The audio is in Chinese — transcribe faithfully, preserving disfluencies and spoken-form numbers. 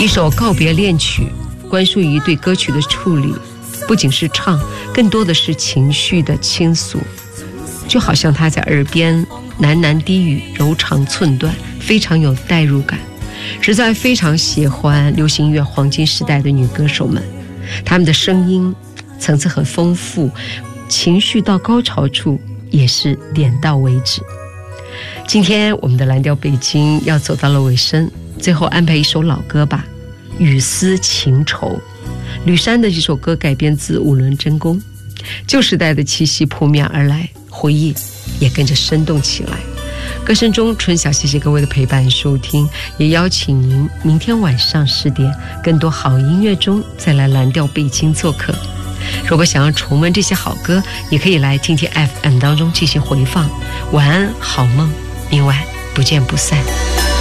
一首告别恋曲，关淑怡对歌曲的处理不仅是唱，更多的是情绪的倾诉，就好像她在耳边喃喃低语，柔肠寸断，非常有代入感。实在非常喜欢流行音乐黄金时代的女歌手们，她们的声音层次很丰富，情绪到高潮处也是点到为止。今天我们的蓝调北京要走到了尾声，最后安排一首老歌吧，雨丝情愁。吕珊的这首歌改编自五轮真功，旧时代的气息扑面而来，回忆也跟着生动起来。歌声中，春晓谢谢各位的陪伴收听，也邀请您明天晚上十点更多好音乐中再来蓝调北京做客。如果想要重温这些好歌，也可以来听听 F M 当中进行回放。晚安好梦，明晚不见不散。